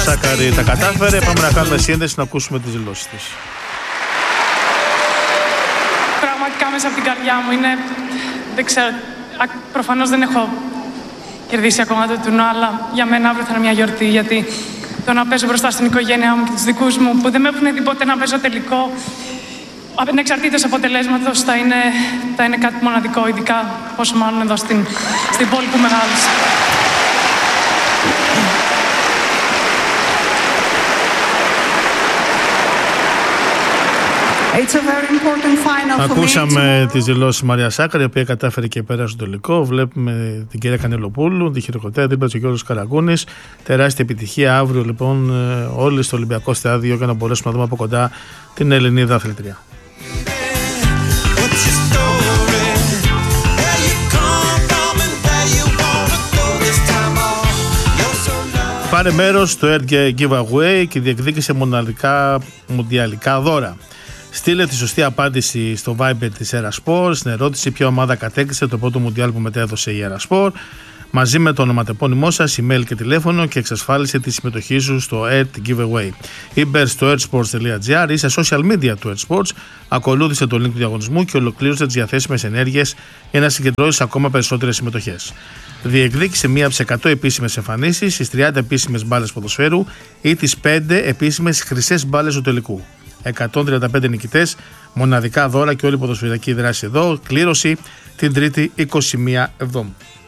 Σάκαρη τα κατάφερε. Πάμε να κάνουμε σύνδεση να ακούσουμε τις δηλώσεις της. Πραγματικά μέσα από την καρδιά μου είναι, δεν ξέρω, προφανώς δεν έχω κερδίσει ακόμα το τουρνουά, αλλά για μένα αύριο θα είναι μια γιορτή, γιατί το να παίζω μπροστά στην οικογένειά μου και τους δικούς μου που δεν με έχουν δει ποτέ να παίζω τελικό, ανεξαρτήτως αποτελέσματος, θα είναι κάτι μοναδικό, ειδικά πόσο μάλλον εδώ στην πόλη που μεγάλωσα. Ακούσαμε τις δηλώσεις Μαρία Σάκαρη, η οποία κατάφερε και πέρασε στο τελικό. Βλέπουμε την κυρία Κανελοπούλου, τη χειροκροτέα δίπλα του Γιώργου Καραγκούνης. Τεράστια επιτυχία αύριο λοιπόν όλοι στο Ολυμπιακό Στάδιο για να μπορέσουμε να δούμε από κοντά την Ελληνίδα αθλητρία. Πάρε μέρος στο Air Giveaway και διεκδίκησε μοναδικά μουντιαλικά δώρα. Στείλε τη σωστή απάντηση στο Viber της Erasport στην ερώτηση ποια ομάδα κατέκτησε το πρώτο μουντιάλ που μετέδωσε η Erasport, μαζί με το ονοματεπώνυμό σας, email και τηλέφωνο, και εξασφάλισε τη συμμετοχή σου στο Earth Giveaway. Ή μπες στο earthsports.gr ή σε social media του Earth Sports, ακολούθησε το link του διαγωνισμού και ολοκλήρωσε τις διαθέσιμες ενέργειες για να συγκεντρώσεις ακόμα περισσότερες συμμετοχές. Διεκδίκησε μία από τις 100 επίσημες εμφανίσεις, τις 30 επίσημες μπάλες ποδοσφαίρου ή τις 5 επίσημες χρυσές μπάλες του τελικού. 135 νικητές, μοναδικά δώρα και όλη η ποδοσφαιρική δράση εδώ. Κλήρωση την 3η 21 Εβδόμου.